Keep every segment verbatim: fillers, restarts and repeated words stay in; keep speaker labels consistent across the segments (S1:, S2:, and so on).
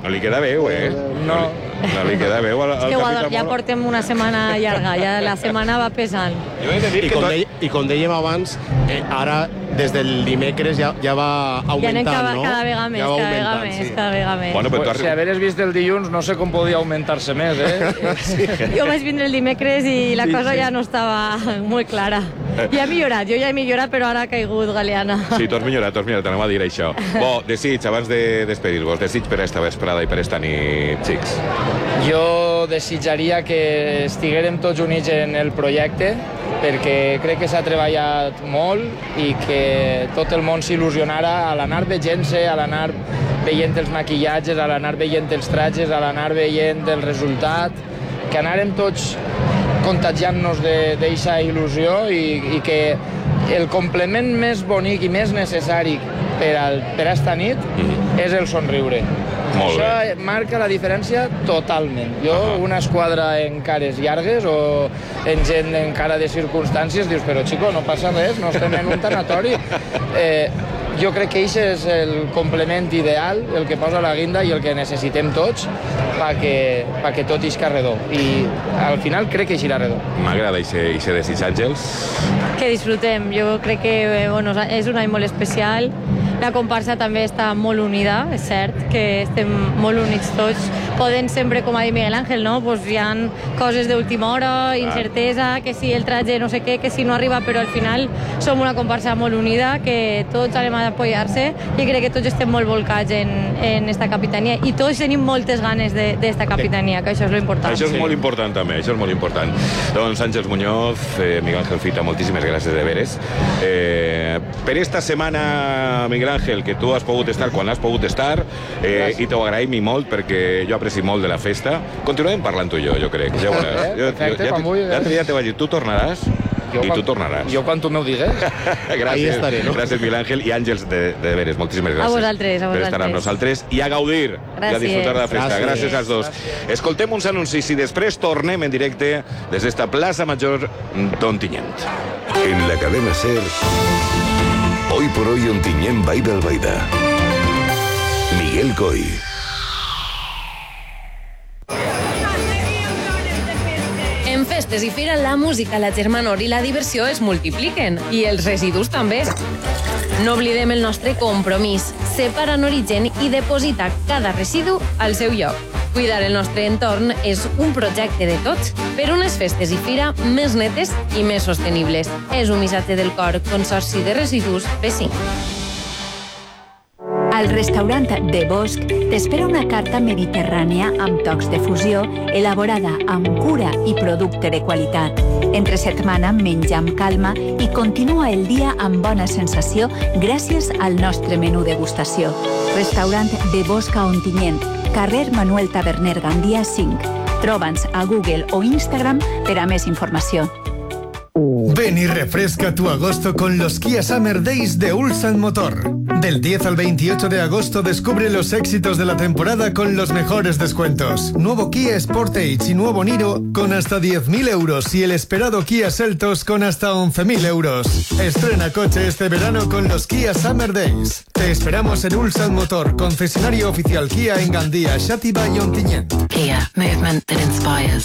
S1: no li queda veu, eh?
S2: No.
S1: No li queda veu al, al
S3: És que
S1: Capità
S3: ja
S1: Moro.
S3: portem una setmana llarga, ja la setmana va pesant.
S1: Jo he de dir
S4: I
S1: que
S4: com,
S1: tot...
S4: deia, I com dèiem abans, eh, ara des del dimecres ja, ja va
S3: Ja anem
S4: augmentant,
S3: cada,
S4: no?
S3: cada vegada més,
S4: ja va
S3: cada vegada
S4: augmentant,
S3: més,
S4: sí.
S3: cada vegada més.
S1: Bueno, però tu
S2: Pues, si haveres vist el dilluns, no sé com podia augmentar-se més, eh?
S4: Sí.
S3: Jo vaig vindre el dimecres i la
S4: Sí,
S3: cosa
S4: sí.
S3: ja no estava molt clara. Ja ha millorat, jo ja he millorat, però ara ha caigut Galeana.
S1: Sí, tu has millorat, tu has millorat, anem a dir això. Bo, desig, abans de despedir-vos, desig per esta vesprada i per esta nit, xics.
S2: Jo desitjaria que estiguérem tots units en el projecte, perquè crec que s'ha treballat molt i que tot el món s'il·lusionara a l'anar veient-se, a l'anar veient els maquillatges, a l'anar veient els trajes, a l'anar veient el resultat, que anàrem tots contagiant-nos d'aquesta il·lusió i, i que el complement més bonic i més necessari per, al, per a esta nit
S1: Mhm.
S2: és el somriure.
S1: Molt
S2: Això
S1: bé.
S2: marca la diferència totalment. Jo,
S1: Ahà.
S2: una esquadra en cares llargues o en gent en cara de circumstàncies, dius, però xico, no passa res, no estem en un tanatori. Eh, jo crec que això és el complement ideal, el que posa la guinda i el que necessitem tots perquè, perquè tot isca redó. I al final crec que eixirà redó.
S1: M'agrada aquest desig, Àngels.
S3: Que disfrutem, jo crec que eh, bueno, és un any molt especial. La comparsa també està molt unida, és cert que estem molt units tots. Poden sempre, com ha dit Miguel Ángel, no? Pues hi ha coses d'última hora, incertesa, que si el traje no sé què, que si no arriba, però al final som una comparsa molt unida, que tots anem a apoyar-se i crec que tots estem molt volcats en, en esta capitania i tots tenim moltes ganes d'esta capitania, que això és lo important.
S1: Això és molt important també, això és molt important. Doncs Àngels Muñoz, eh, Miguel Ángel Fita, moltíssimes gràcies de veres. Eh, per esta setmana, Miguel Ángel, que tu has pogut estar quan has pogut estar, eh, i t'ho agraïm i molt perquè jo aprecio molt de la festa. Continuem parlant tu i jo, jo crec. Ja ho veuràs.
S2: Eh, perfecte, quan vulguis.
S1: L'altre dia te vaig dir, tu tornaràs i tu tornaràs.
S2: Jo quan tu m'ho digues.
S1: Gràcies,
S4: Ahí estaré, no?
S1: gràcies Miguel Ángel i Àngels de, de veres, moltíssimes gràcies.
S3: A vosaltres, a
S1: Per estar amb
S3: vosaltres.
S1: nosaltres i a gaudir i a
S3: Gràcies.
S1: disfrutar de la festa.
S4: Gràcies.
S1: Gràcies als dos. Escoltem uns anuncis i després tornem en directe des d'esta plaça Major d'Ontinyent.
S5: En la cadena SER, hoy por hoy Ontinyent Baida Albaida. Miguel Coy.
S6: En festes i fira, la música, la germanor i la diversió es multipliquen. I els residus també. No oblidem el nostre compromís. Separa en origen i deposita cada residu al seu lloc. Cuidar el nostre entorn és un projecte de tots per unes festes i fira més netes i més sostenibles. És un missatge del cor Consorci de Residus P cinc.
S7: Al restaurant De Bosc t'espera una carta mediterrània amb tocs de fusió, elaborada amb cura i producte de qualitat. Entre setmana menja amb calma i continua el dia amb bona sensació gràcies al nostre menú degustació. Restaurant De Bosc a Ontinyent, carrer Manuel Taberner Gandia cinc. Troba'ns a Google o Instagram per a més informació.
S8: Ven y refresca tu agosto con los Kia Summer Days de Ulsan Motor. Del diez al veintiocho de agosto descubre los éxitos de la temporada con los mejores descuentos. Nuevo Kia Sportage y nuevo Niro con hasta diez mil euros y el esperado Kia Seltos con hasta once mil euros. Estrena coche este verano con los Kia Summer Days. Te esperamos en Ulsan Motor, concesionario oficial Kia en Gandía, Xàtiva y Ontinyent.
S6: Kia, movement that inspires.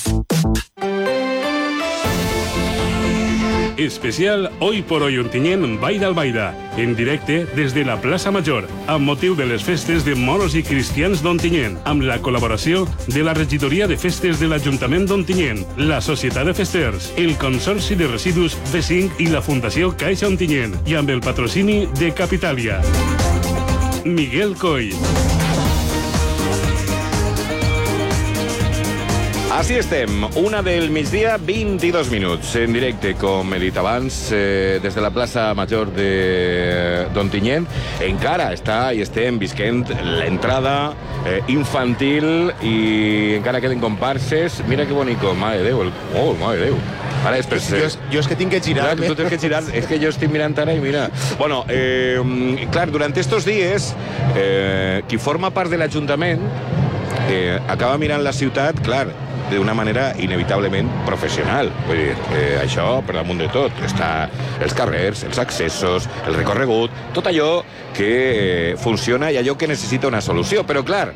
S9: Especial Hoy por Hoy Ontinyent Baida Albaida, en directe des de la plaça Major, amb motiu de les festes de moros i cristians d'Ontinyent, amb la col·laboració de la Regidoria de Festes de l'Ajuntament d'Ontinyent, la Societat de Festers, el Consorci de Residus B cinc i la Fundació Caixa Ontinyent, i amb el patrocini de Capitalia. Miguel Coy.
S1: Així estem, una del migdia, vint-i-dos minuts, en directe, com he dit abans, eh, des de la plaça Major d'Ontinyent. Encara està i estem visquent l'entrada eh, infantil i encara queden comparses. Mira que bonico, mare de Déu. El... Oh, mare de Déu. Ara és per ser...
S4: Jo, jo és que tinc que girar-me.
S1: Clar, tu tens que girar. És que jo estic mirant ara i mira... Bueno, eh, clar, durant estos dies, eh, qui forma part de l'Ajuntament eh, acaba mirant la ciutat, clar, d'una manera inevitablement professional. Vull dir, eh, això per damunt de tot. Està els carrers, els accessos, el recorregut, tot allò que eh, funciona i allò que necessita una solució. Però, clar,